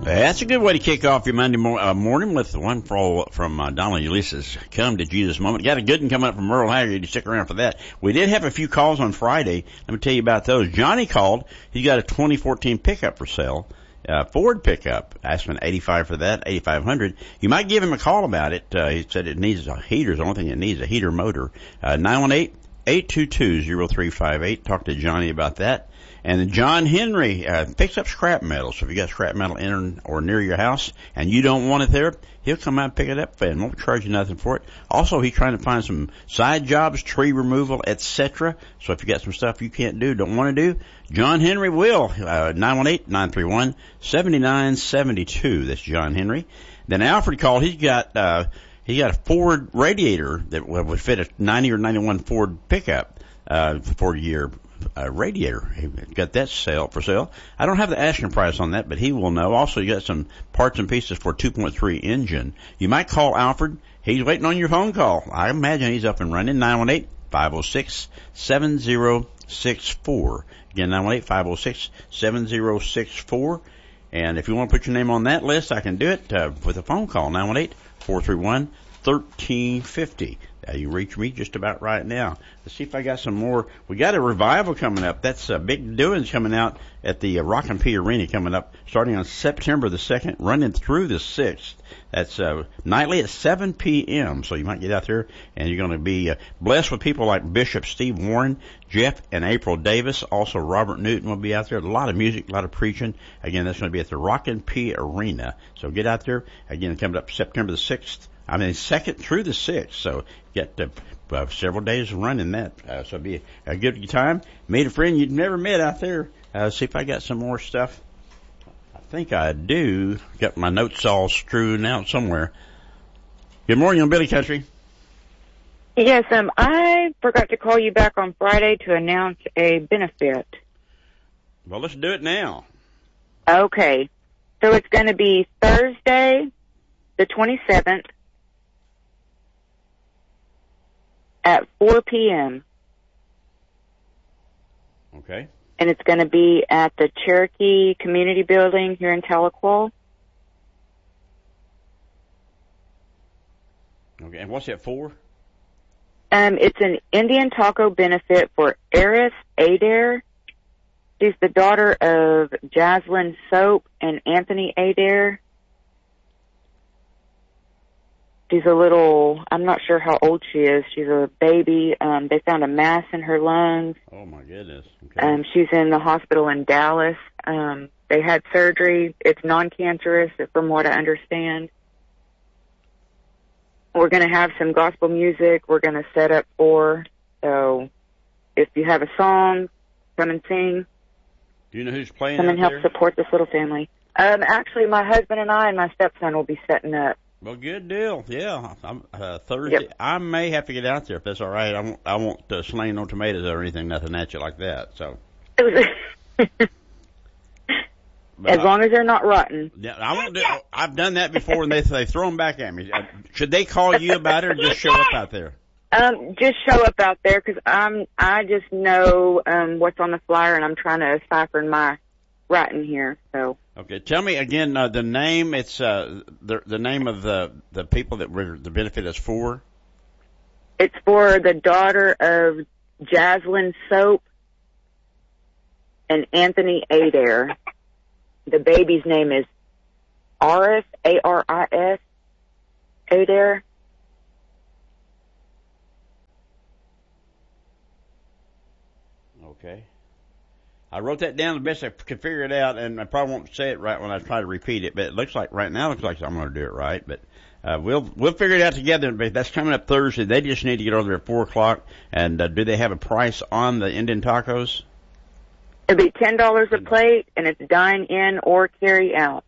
That's a good way to kick off your Monday morning with one from Donald Ulysses. Come to Jesus moment. Got a good one coming up from Merle Haggard. Stick around for that. We did have a few calls on Friday. Let me tell you about those. Johnny called. He got a 2014 pickup for sale. Ford pickup. Asking $85 for that, $8,500. You might give him a call about it. He said it needs a heater. The only thing it needs is a heater motor. 918-822-0358. Talk to Johnny about that. And John Henry picks up scrap metal. So if you got scrap metal in or near your house and you don't want it there, he'll come out and pick it up for you and won't charge you nothing for it. Also, he's trying to find some side jobs, tree removal, etc. So if you got some stuff you can't do, don't want to do, John Henry will. 918-931-7972. That's John Henry. Then Alfred called. He got a Ford radiator that would fit a 90 or 91 Ford pickup, 40-year radiator. He got that for sale. I don't have the asking price on that, but he will know. Also, you got some parts and pieces for a 2.3 engine. You might call Alfred. He's waiting on your phone call. I imagine he's up and running. 918-506-7064. Again, 918-506-7064. And if you want to put your name on that list, I can do it with a phone call. 918-431-1350. You reach me just about right now. Let's see if I got some more. We got a revival coming up. That's big doings coming out at the Rockin' P Arena coming up starting on September the 2nd, running through the 6th. That's nightly at 7 p.m. So you might get out there and you're going to be blessed with people like Bishop Steve Warren, Jeff and April Davis. Also Robert Newton will be out there. A lot of music, a lot of preaching. Again, that's going to be at the Rockin' P Arena. So get out there. Again, coming up September the 6th. 2nd through the 6th, so you got several days running that. So it'll be a good time. Meet a friend you'd never met out there. See if I got some more stuff. I think I do. Got my notes all strewn out somewhere. Good morning on Billy Country. Yes, I forgot to call you back on Friday to announce a benefit. Well, let's do it now. Okay. So it's going to be Thursday, the 27th, at 4 p.m. Okay. And it's going to be at the Cherokee Community Building here in Tahlequah. Okay, and what's that for? It's an Indian taco benefit for Eris Adair. She's the daughter of Jaslyn Soap and Anthony Adair. She's I'm not sure how old she is. She's a baby. They found a mass in her lungs. Oh, my goodness. Okay. She's in the hospital in Dallas. They had surgery. It's non-cancerous, from what I understand. We're going to have some gospel music we're going to set up for. So if you have a song, come and sing. Do you know who's playing Come and help there? Support this little family. Actually, my husband and I and my stepson will be setting up. Well, good deal. Yeah, Thursday. Yep. I may have to get out there if that's all right. I won't sling no tomatoes or anything, nothing at you like that. So. As long as they're not rotten. Yeah, I won't do. I've done that before, and they throw them back at me. Should they call you about it, or just show up out there? Just show up out there because I just know what's on the flyer, and I'm trying to cipher my writing here. So. Okay, tell me again the name. It's the name of the people that the benefit is for. It's for the daughter of Jaslyn Soap and Anthony Adair. The baby's name is Aris, A-R-I-S, Adair. Okay. I wrote that down the best I could figure it out, and I probably won't say it right when I try to repeat it, but it looks like right now I'm going to do it right, but we'll figure it out together. But that's coming up Thursday. They just need to get over there at 4 o'clock, and do they have a price on the Indian tacos? It'll be $10 a plate, and it's dine in or carry out.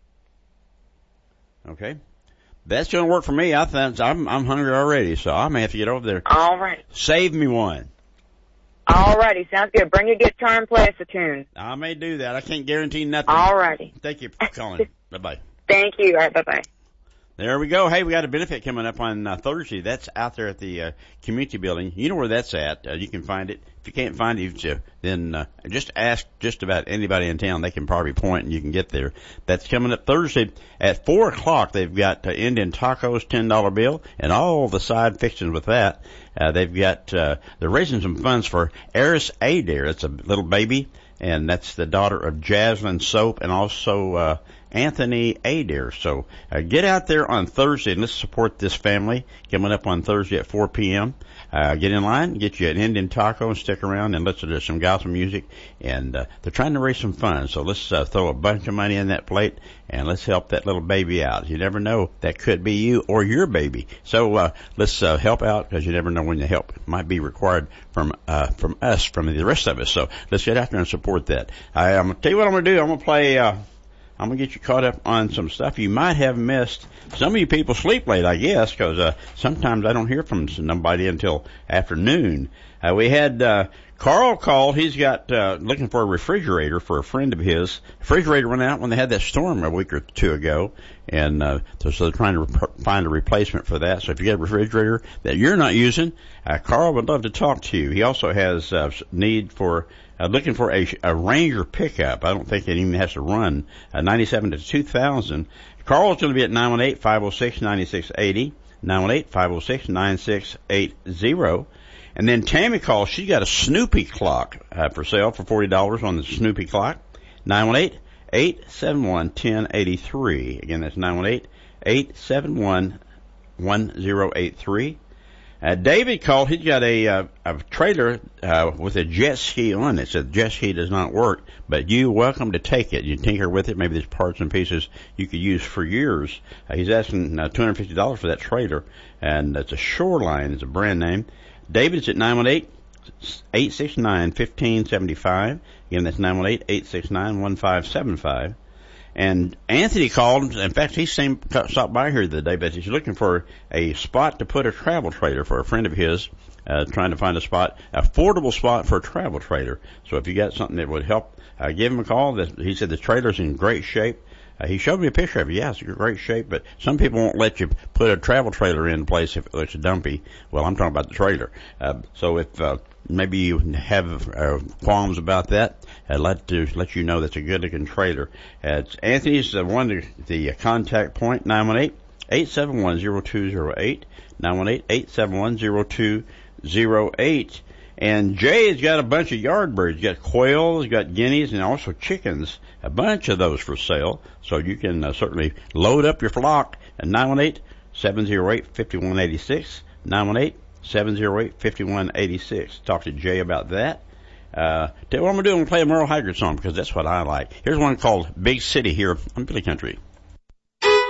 Okay. That's going to work for me. I'm hungry already, so I may have to get over there. All right. Save me one. All righty, sounds good. Bring your guitar and play us a tune. I may do that. I can't guarantee nothing. All righty. Thank you for calling. Bye-bye. Thank you. All right, bye-bye. There we go. Hey, we got a benefit coming up on Thursday. That's out there at the community building. You know where that's at. You can find it. If you can't find it, then just ask just about anybody in town. They can probably point and you can get there. That's coming up Thursday at 4 o'clock. They've got Indian tacos, $10 bill, and all the side fixings with that. They've got, they're raising some funds for Eris Adair. It's a little baby, and that's the daughter of Jaslyn Soap and also Anthony Adair. So get out there on Thursday and let's support this family coming up on Thursday at 4 p.m. Get in line, get you an Indian taco, and stick around and listen to some gospel music. And they're trying to raise some funds, so let's throw a bunch of money in that plate and let's help that little baby out. You never know, that could be you or your baby. So let's help out, because you never know when the help might be required from us, from the rest of us. So let's get out there and support that. I'm gonna tell you what I'm gonna do. I'm gonna play. I'm going to get you caught up on some stuff you might have missed. Some of you people sleep late, I guess, because sometimes I don't hear from somebody until afternoon. We had Carl call. He's got looking for a refrigerator for a friend of his. Refrigerator went out when they had that storm a week or two ago, and so they're trying to find a replacement for that. So if you get a refrigerator that you're not using, Carl would love to talk to you. He also has need for looking for a Ranger pickup. I don't think it even has to run 97 to 2000. Carl's going to be at 918-506-9680, 918-506-9680. And then Tammy calls. She got a Snoopy clock for sale for $40 on the Snoopy clock, 918-871-1083. Again, that's 918-871-1083. David called. He's got a trailer with a jet ski on it. So the jet ski does not work, but you're welcome to take it. You tinker with it. Maybe there's parts and pieces you could use for years. He's asking $250 for that trailer, and it's a Shoreline. It's a brand name. David's at 918-869-1575. Again, that's 918-869-1575. And Anthony called. In fact, he stopped by here the other day, but he's looking for a spot to put a travel trailer for a friend of his, trying to find a spot, affordable spot for a travel trailer. So if you got something that would help, give him a call. He said the trailer's in great shape. He showed me a picture of it. Yeah, it's in great shape, but some people won't let you put a travel trailer in place if it looks dumpy. Well, I'm talking about the trailer. So if maybe you have qualms about that, I'd like to let you know that's a good-looking trailer. It's Anthony's the contact point, 918-871-0208, 918-871-0208. And Jay's got a bunch of yard birds. He's got quails, he's got guineas, and also chickens. A bunch of those for sale. So you can certainly load up your flock at 918-708-5186, 918-708-5186. Talk to Jay about that. Tell you what I'm going to do. I'm going to play a Merle Haggard song because that's what I like. Here's one called Big City here on Billy Country.